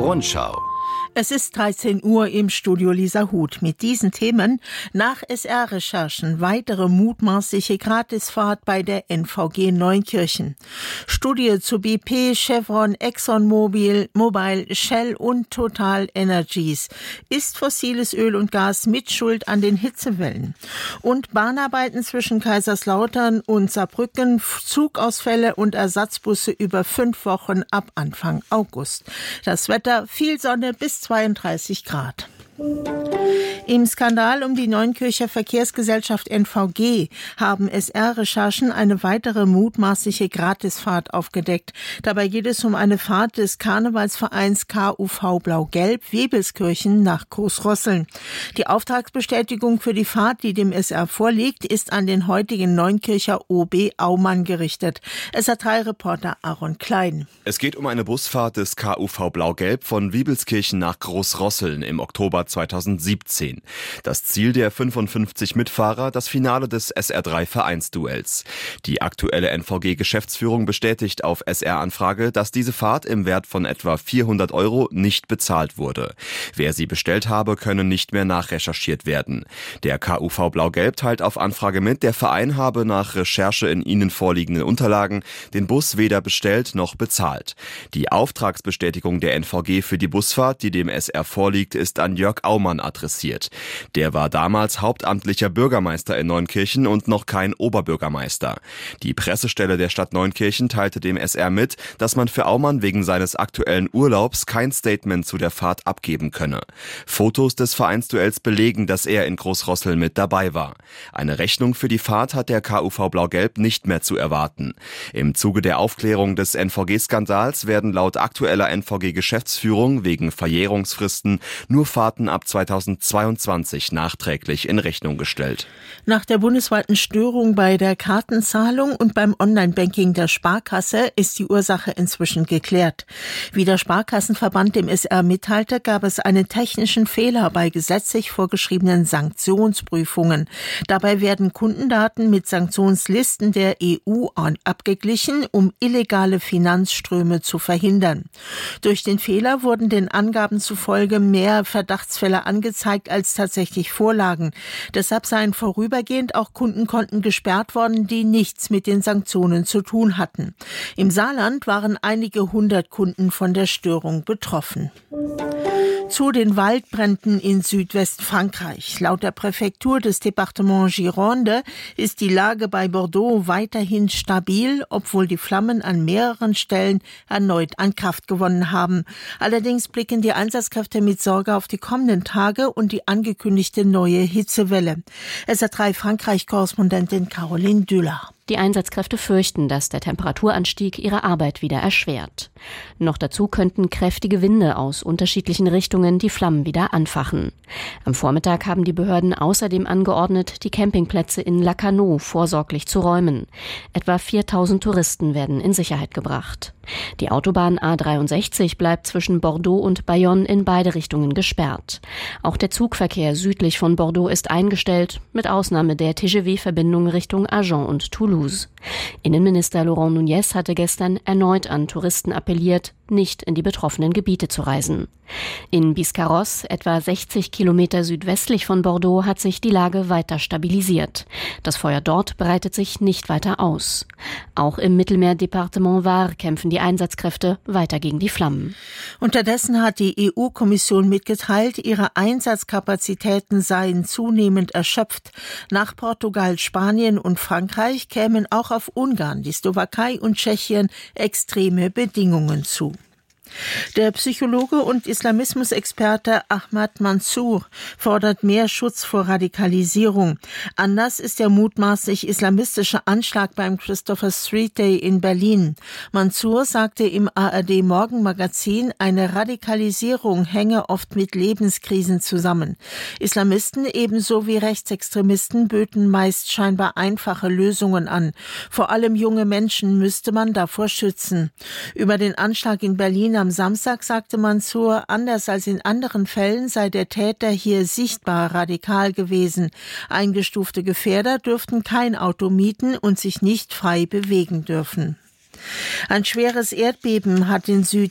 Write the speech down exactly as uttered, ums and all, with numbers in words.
Rundschau. Es ist dreizehn Uhr im Studio Lisa Huth mit diesen Themen: nach S R-Recherchen weitere mutmaßliche Gratisfahrt bei der N V G Neunkirchen. Studie zu B P, Chevron, ExxonMobil, Mobile, Shell und Total Energies. Ist fossiles Öl und Gas Mitschuld an den Hitzewellen? Und Bahnarbeiten zwischen Kaiserslautern und Saarbrücken, Zugausfälle und Ersatzbusse über fünf Wochen ab Anfang August. Das Wetter: viel Sonne bis zweiunddreißig Grad. Im Skandal um die Neunkircher Verkehrsgesellschaft N V G haben S R-Recherchen eine weitere mutmaßliche Gratisfahrt aufgedeckt. Dabei geht es um eine Fahrt des Karnevalsvereins K U V Blau-Gelb Webelskirchen nach Großrosseln. Die Auftragsbestätigung für die Fahrt, die dem S R vorliegt, ist an den heutigen Neunkircher O B Aumann gerichtet. S R drei Reporter Aaron Klein. Es geht um eine Busfahrt des K U V Blau-Gelb von Webelskirchen nach Großrosseln im Oktober zweitausendsiebzehn. Das Ziel der fünfundfünfzig Mitfahrer, das Finale des S R drei Vereinsduells. Die aktuelle N V G-Geschäftsführung bestätigt auf S R-Anfrage, dass diese Fahrt im Wert von etwa vierhundert Euro nicht bezahlt wurde. Wer sie bestellt habe, könne nicht mehr nachrecherchiert werden. Der K U V Blau-Gelb teilt auf Anfrage mit, der Verein habe nach Recherche in ihnen vorliegenden Unterlagen den Bus weder bestellt noch bezahlt. Die Auftragsbestätigung der N V G für die Busfahrt, die dem S R vorliegt, ist an Jörg Aumann adressiert. Der war damals hauptamtlicher Bürgermeister in Neunkirchen und noch kein Oberbürgermeister. Die Pressestelle der Stadt Neunkirchen teilte dem S R mit, dass man für Aumann wegen seines aktuellen Urlaubs kein Statement zu der Fahrt abgeben könne. Fotos des Vereinsduells belegen, dass er in Großrosseln mit dabei war. Eine Rechnung für die Fahrt hat der K U V Blau-Gelb nicht mehr zu erwarten. Im Zuge der Aufklärung des N V G-Skandals werden laut aktueller N V G-Geschäftsführung wegen Verjährungsfristen nur Fahrten ab zweitausendzweiundzwanzig nachträglich in Rechnung gestellt. Nach der bundesweiten Störung bei der Kartenzahlung und beim Online-Banking der Sparkasse ist die Ursache inzwischen geklärt. Wie der Sparkassenverband dem S R mitteilte, gab es einen technischen Fehler bei gesetzlich vorgeschriebenen Sanktionsprüfungen. Dabei werden Kundendaten mit Sanktionslisten der E U abgeglichen, um illegale Finanzströme zu verhindern. Durch den Fehler wurden den Angaben zufolge mehr Verdachtsfälle angezeigt, als tatsächlich vorlagen. Deshalb seien vorübergehend auch Kundenkonten gesperrt worden, die nichts mit den Sanktionen zu tun hatten. Im Saarland waren einige hundert Kunden von der Störung betroffen. Zu den Waldbränden in Südwestfrankreich. Laut der Präfektur des Departements Gironde ist die Lage bei Bordeaux weiterhin stabil, obwohl die Flammen an mehreren Stellen erneut an Kraft gewonnen haben. Allerdings blicken die Einsatzkräfte mit Sorge auf die kommenden Tage und die angekündigte neue Hitzewelle. S R drei Frankreich-Korrespondentin Caroline Düller. Die Einsatzkräfte fürchten, dass der Temperaturanstieg ihre Arbeit wieder erschwert. Noch dazu könnten kräftige Winde aus unterschiedlichen Richtungen die Flammen wieder anfachen. Am Vormittag haben die Behörden außerdem angeordnet, die Campingplätze in Lacanau vorsorglich zu räumen. Etwa viertausend Touristen werden in Sicherheit gebracht. Die Autobahn A dreiundsechzig bleibt zwischen Bordeaux und Bayonne in beide Richtungen gesperrt. Auch der Zugverkehr südlich von Bordeaux ist eingestellt, mit Ausnahme der T G V-Verbindung Richtung Agen und Toulouse. Innenminister Laurent Nunez hatte gestern erneut an Touristen appelliert, nicht in die betroffenen Gebiete zu reisen. In Biscarrosse, etwa sechzig Kilometer südwestlich von Bordeaux, hat sich die Lage weiter stabilisiert. Das Feuer dort breitet sich nicht weiter aus. Auch im Mittelmeerdepartement Var kämpfen die Einsatzkräfte weiter gegen die Flammen. Unterdessen hat die E U-Kommission mitgeteilt, ihre Einsatzkapazitäten seien zunehmend erschöpft. Nach Portugal, Spanien und Frankreich kämen auch auf Ungarn, die Slowakei und Tschechien extreme Bedingungen zu. Der Psychologe und Islamismusexperte Ahmad Mansour fordert mehr Schutz vor Radikalisierung. Anders ist der mutmaßlich islamistische Anschlag beim Christopher Street Day in Berlin. Mansour sagte im A R D Morgenmagazin, eine Radikalisierung hänge oft mit Lebenskrisen zusammen. Islamisten ebenso wie Rechtsextremisten böten meist scheinbar einfache Lösungen an. Vor allem junge Menschen müsste man davor schützen. Über den Anschlag in Berlin am Samstag sagte Mansour, anders als in anderen Fällen sei der Täter hier sichtbar radikal gewesen. Eingestufte Gefährder dürften kein Auto mieten und sich nicht frei bewegen dürfen. Ein schweres Erdbeben hat in Süd